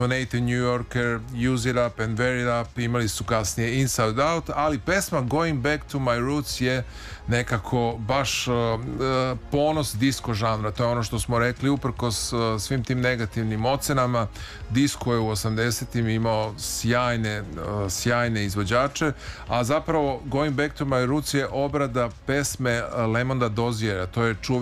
Native New Yorker, Use It Up and Wear It Up, imali su kasnije Inside Out, ali pesma Going Back to My Roots je nekako baš ponos disco žanra. To je ono što smo rekli, uprkos svim tim negativnim ocenama, disco je u 80-im imao sjajne izvođače, a zapravo Going Back to My Roots je obrada pesme Lemonda Doziera. To je čuveni